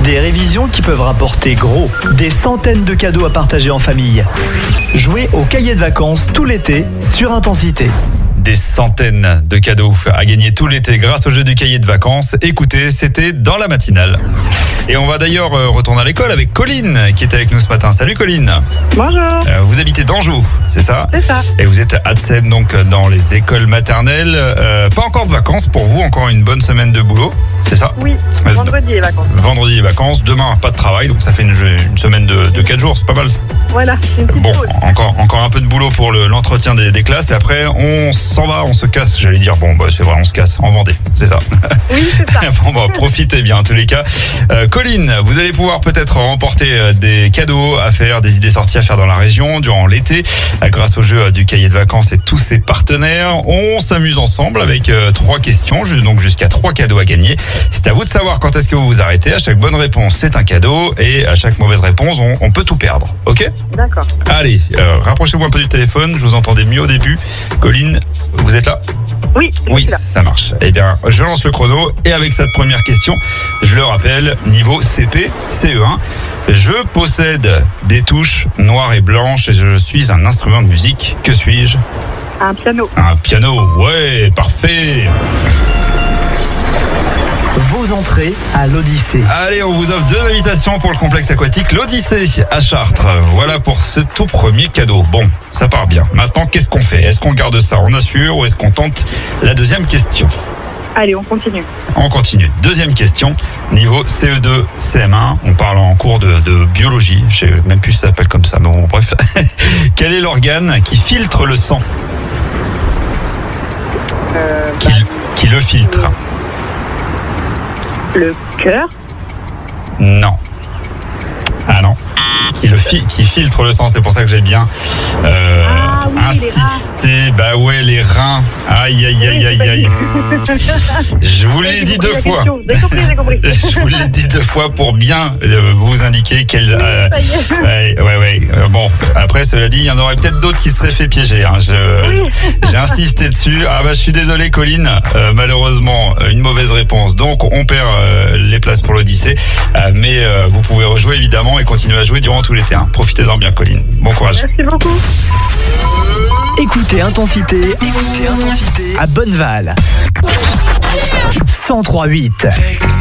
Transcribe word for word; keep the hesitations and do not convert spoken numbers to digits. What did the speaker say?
Des révisions qui peuvent rapporter gros. Des centaines de cadeaux à partager en famille. Jouez au cahier de vacances tout l'été sur Intensité. Des centaines de cadeaux à gagner tout l'été grâce au jeu du cahier de vacances. Écoutez, c'était dans la matinale. Et on va d'ailleurs retourner à l'école avec Colline qui est avec nous ce matin. Salut Colline. Bonjour. Euh, vous habitez d'Anjou, c'est ça ? C'est ça. Et vous êtes à Adsem, donc dans les écoles maternelles. Euh, pas encore de vacances pour vous, encore une bonne semaine de boulot, c'est ça ? Oui, Euh, vendredi les vacances. Vendredi les vacances, demain pas de travail, donc ça fait une, une semaine de, de quatre jours, c'est pas mal. Voilà, c'est une petite Bon, pause. encore, encore un peu de boulot pour le- l'entretien des, des classes et après on s'en va, on se casse, j'allais dire, bon bah c'est vrai, on se casse en Vendée, c'est ça. Oui, c'est ça. Bon bah profitez bien en tous les cas. Euh, Colline, vous allez pouvoir peut-être remporter euh, des cadeaux à faire, des idées sorties à faire dans la région durant l'été euh, grâce au jeu euh, du cahier de vacances et tous ses partenaires. On s'amuse ensemble avec euh, trois questions, ju- donc jusqu'à trois cadeaux à gagner. C'est à vous de savoir quand est-ce que vous vous arrêtez. À chaque bonne réponse, c'est un cadeau et à chaque mauvaise réponse, on, on peut tout perdre. Ok ? D'accord. Allez, euh, rapprochez-vous un peu du téléphone, je vous entendais mieux au début. Colline, vous êtes là ? Oui, je Oui, suis là. ça marche. Eh bien, je lance le chrono et avec cette première question, je le rappelle, niveau C P, C E un, je possède des touches noires et blanches et je suis un instrument de musique. Que suis-je ? Un piano. Un piano, ouais, parfait. Vos entrées à l'Odyssée. Allez, on vous offre deux invitations pour le complexe aquatique l'Odyssée à Chartres. Voilà pour ce tout premier cadeau. Bon, ça part bien. Maintenant, qu'est-ce qu'on fait ? Est-ce qu'on garde ça, on assure, ou est-ce qu'on tente la deuxième question ? Allez, on continue. On continue. Deuxième question, niveau C E deux, C M un, on parle en cours de, de biologie, je sais même plus si ça s'appelle comme ça, mais bon, bref. Quel est l'organe qui filtre le sang ? Euh, Qui, qui le filtre ? le cœur. Non. Ah non. Qui, le fi- qui filtre le sang, c'est pour ça que j'ai bien euh, Ah oui, les insisté. Bah ouais, les reins. Aïe, aïe, aïe, aïe, aïe. Je vous l'ai J'ai dit deux compris la fois. question. J'ai compris, j'ai compris. Je vous l'ai dit deux fois pour bien euh, vous indiquer quel. euh, Ça y est. ouais, ouais, ouais. Euh, bon, après, cela dit, il y en aurait peut-être d'autres qui seraient fait piéger. Hein. Je, Oui. j'ai insisté dessus. Ah bah, je suis désolé, Colline. Euh, malheureusement, une mauvaise réponse. Donc, on perd euh, les places pour l'Odyssée. Euh, mais euh, vous pouvez rejouer évidemment et continuer à jouer durant tout l'été. Hein. Profitez-en bien, Colline. Bon courage. Merci beaucoup. Écoutez Intensité, écoutez Intensité à Bonneval. cent trois virgule huit.